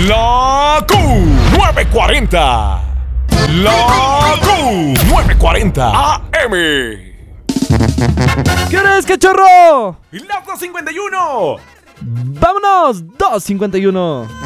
La Q940. La Q940 AM. ¿Qué hora es, cachorro? Las 2:51. ¡Vámonos! 2:51.